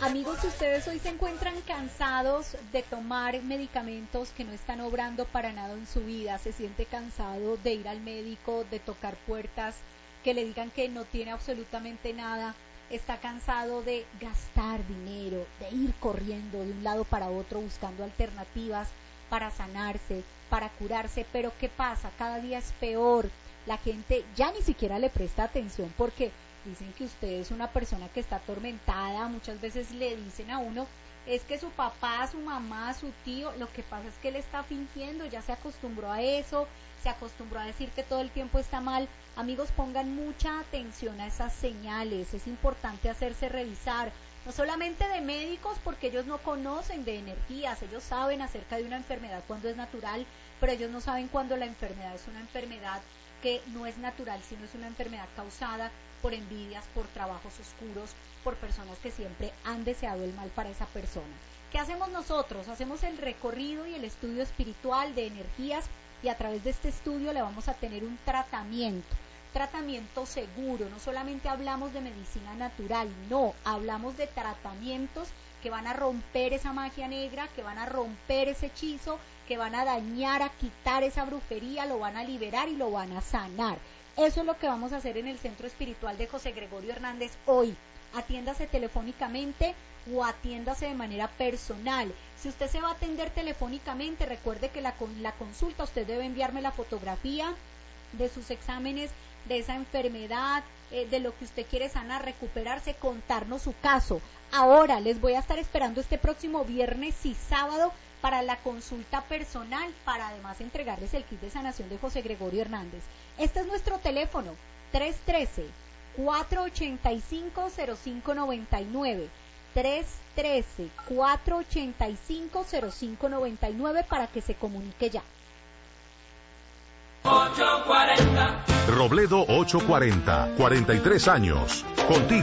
Amigos, si ustedes hoy se encuentran cansados de tomar medicamentos que no están obrando para nada en su vida, se siente cansado de ir al médico, de tocar puertas, que le digan que no tiene absolutamente nada, está cansado de gastar dinero, de ir corriendo de un lado para otro buscando alternativas para sanarse, para curarse, pero ¿qué pasa? Cada día es peor. La gente ya ni siquiera le presta atención porque dicen que usted es una persona que está atormentada. Muchas veces le dicen a uno, es que su papá, su mamá, su tío, lo que pasa es que él está fingiendo, ya se acostumbró a eso, se acostumbró a decir que todo el tiempo está mal. Amigos, pongan mucha atención a esas señales, es importante hacerse revisar, no solamente de médicos, porque ellos no conocen de energías, ellos saben acerca de una enfermedad cuando es natural, pero ellos no saben cuando la enfermedad es una enfermedad que no es natural, sino es una enfermedad causada por envidias, por trabajos oscuros, por personas que siempre han deseado el mal para esa persona. ¿Qué hacemos nosotros? Hacemos el recorrido y el estudio espiritual de energías y a través de este estudio le vamos a tener un tratamiento seguro. No solamente hablamos de medicina natural, no, hablamos de tratamientos que van a romper esa magia negra, que van a romper ese hechizo, que van a dañar, a quitar esa brujería, lo van a liberar y lo van a sanar. Eso es lo que vamos a hacer en el Centro Espiritual de José Gregorio Hernández hoy. Atiéndase telefónicamente o atiéndase de manera personal. Si usted se va a atender telefónicamente, recuerde que la consulta usted debe enviarme la fotografía de sus exámenes, de esa enfermedad, de lo que usted quiere sanar, recuperarse, contarnos su caso. Ahora les voy a estar esperando este próximo viernes y sábado para la consulta personal, para además entregarles el kit de sanación de José Gregorio Hernández. Este es nuestro teléfono, 313-485-0599, 313-485-0599 para que se comunique ya. 840. Robledo 840, 43 años. Contigo.